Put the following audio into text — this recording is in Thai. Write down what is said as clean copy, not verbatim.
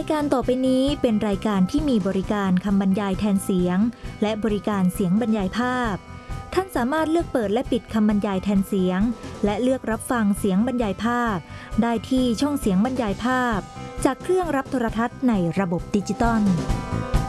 ายการต่อไปนี้เป็นรายการที่มีบริการคำบรรยายแทนเสียงและบริการเสียงบรรยายภาพท่านสามารถเลือกเปิดและปิดคำบรรยายแทนเสียงและเลือกรับฟังเสียงบรรยายภาพได้ที่ช่องเสียงบรรยายภาพจากเครื่องรับโทรทัศน์ในระบบดิจิตอล